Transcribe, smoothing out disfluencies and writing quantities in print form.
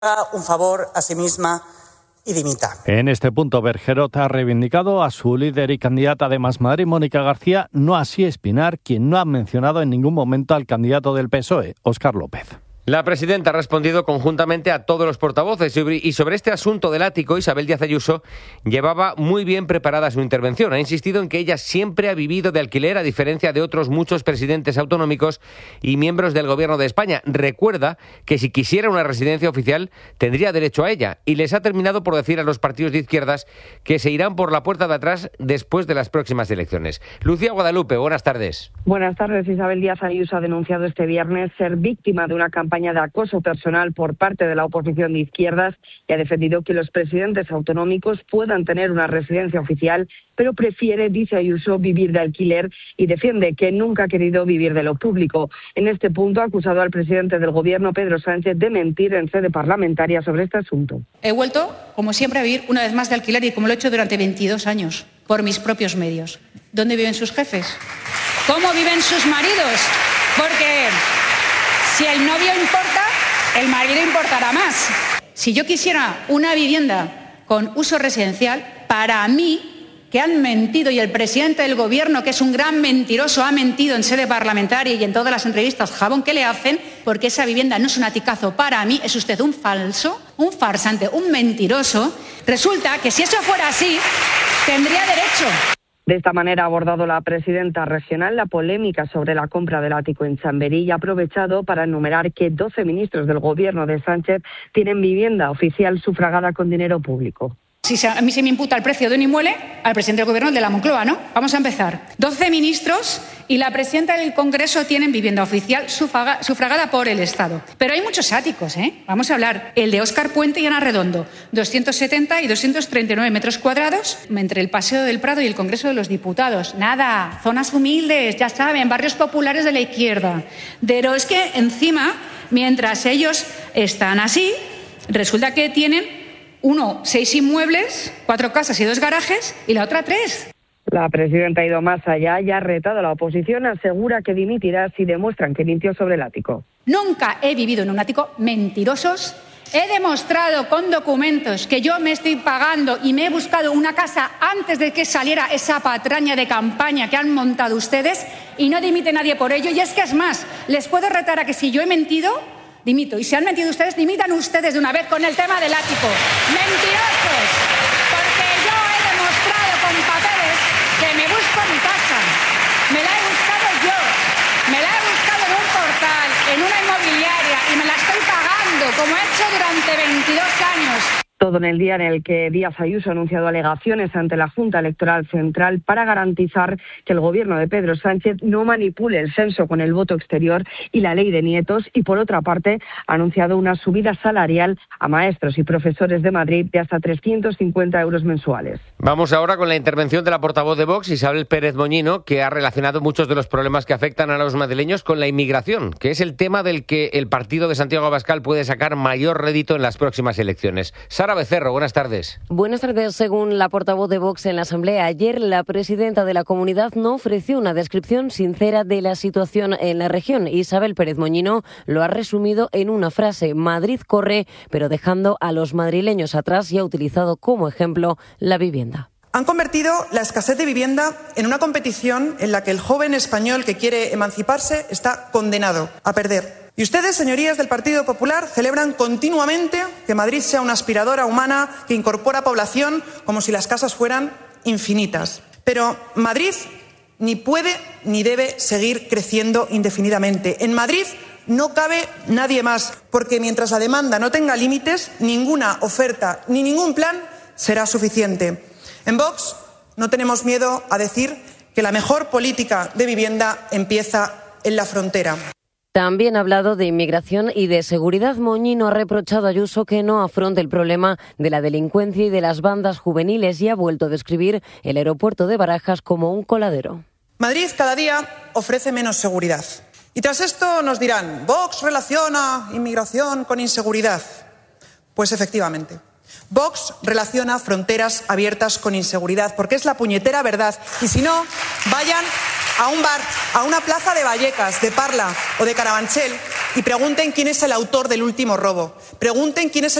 haga un favor a sí misma y dimita. En este punto, Bergerot ha reivindicado a su líder y candidata de Más Madrid, Mónica García, no así Espinar, quien no ha mencionado en ningún momento al candidato del PSOE, Óscar López. La presidenta ha respondido conjuntamente a todos los portavoces y sobre este asunto del ático, Isabel Díaz Ayuso llevaba muy bien preparada su intervención. Ha insistido en que ella siempre ha vivido de alquiler, a diferencia de otros muchos presidentes autonómicos y miembros del Gobierno de España. Recuerda que si quisiera una residencia oficial tendría derecho a ella, y les ha terminado por decir a los partidos de izquierdas que se irán por la puerta de atrás después de las próximas elecciones. Lucía Guadalupe, buenas tardes. Buenas tardes. Isabel Díaz Ayuso ha denunciado este viernes ser víctima de una campaña de acoso personal por parte de la oposición de izquierdas y ha defendido que los presidentes autonómicos puedan tener una residencia oficial, pero prefiere, dice Ayuso, vivir de alquiler y defiende que nunca ha querido vivir de lo público. En este punto ha acusado al presidente del Gobierno, Pedro Sánchez, de mentir en sede parlamentaria sobre este asunto. He vuelto, como siempre, a vivir una vez más de alquiler y como lo he hecho durante 22 años, por mis propios medios. ¿Dónde viven sus jefes? ¿Cómo viven sus maridos? Porque si el novio importa, el marido importará más. Si yo quisiera una vivienda con uso residencial, para mí, que han mentido, y el presidente del Gobierno, que es un gran mentiroso, ha mentido en sede parlamentaria y en todas las entrevistas, jabón que le hacen, porque esa vivienda no es un aticazo para mí, es usted un falso, un farsante, un mentiroso. Resulta que si eso fuera así, tendría derecho. De esta manera ha abordado la presidenta regional la polémica sobre la compra del ático en Chamberí y ha aprovechado para enumerar que 12 ministros del Gobierno de Sánchez tienen vivienda oficial sufragada con dinero público. Si a mí se me imputa el precio de un inmueble, al presidente del Gobierno, el de la Moncloa, ¿no? Vamos a empezar. 12 ministros y la presidenta del Congreso tienen vivienda oficial sufragada por el Estado. Pero hay muchos áticos, ¿eh? Vamos a hablar. El de Óscar Puente y Ana Redondo, 270 y 239 metros cuadrados entre el Paseo del Prado y el Congreso de los Diputados. Nada, zonas humildes, ya saben, barrios populares de la izquierda. Pero es que encima, mientras ellos están así, resulta que tienen 6 inmuebles, 4 casas y 2 garajes, y la otra 3. La presidenta ha ido más allá y ha retado a la oposición, asegura que dimitirá si demuestran que mintió sobre el ático. Nunca he vivido en un ático, mentirosos. He demostrado con documentos que yo me estoy pagando y me he buscado una casa antes de que saliera esa patraña de campaña que han montado ustedes, y no dimite nadie por ello. Y es que es más, les puedo retar a que si yo he mentido, dimito. Y si han mentido ustedes, dimitan ustedes de una vez con el tema del ático. ¡Mentirosos! Porque yo he demostrado con papeles que me busco mi casa. Me la he buscado yo. Me la he buscado en un portal, en una inmobiliaria, y me la estoy pagando, como he hecho durante 22 años. Todo en el día en el que Díaz Ayuso ha anunciado alegaciones ante la Junta Electoral Central para garantizar que el Gobierno de Pedro Sánchez no manipule el censo con el voto exterior y la ley de nietos, y por otra parte ha anunciado una subida salarial a maestros y profesores de Madrid de hasta 350 euros mensuales. Vamos ahora con la intervención de la portavoz de Vox, Isabel Pérez Moñino, que ha relacionado muchos de los problemas que afectan a los madrileños con la inmigración, que es el tema del que el partido de Santiago Abascal puede sacar mayor rédito en las próximas elecciones. Sara Becerro, buenas tardes. Buenas tardes. Según la portavoz de Vox en la Asamblea ayer, la presidenta de la comunidad no ofreció una descripción sincera de la situación en la región. Isabel Pérez Moñino lo ha resumido en una frase: Madrid corre, pero dejando a los madrileños atrás, y ha utilizado como ejemplo la vivienda. Han convertido la escasez de vivienda en una competición en la que el joven español que quiere emanciparse está condenado a perder. Y ustedes, señorías del Partido Popular, celebran continuamente que Madrid sea una aspiradora humana que incorpora población como si las casas fueran infinitas. Pero Madrid ni puede ni debe seguir creciendo indefinidamente. En Madrid no cabe nadie más, porque mientras la demanda no tenga límites, ninguna oferta ni ningún plan será suficiente. En Vox no tenemos miedo a decir que la mejor política de vivienda empieza en la frontera. También ha hablado de inmigración y de seguridad. Moñino ha reprochado a Ayuso que no afronte el problema de la delincuencia y de las bandas juveniles y ha vuelto a describir el aeropuerto de Barajas como un coladero. Madrid cada día ofrece menos seguridad. Y tras esto nos dirán, Vox relaciona inmigración con inseguridad. Pues efectivamente, Vox relaciona fronteras abiertas con inseguridad, porque es la puñetera verdad. Y si no, vayan a un bar, a una plaza de Vallecas, de Parla o de Carabanchel, y pregunten quién es el autor del último robo. Pregunten quién es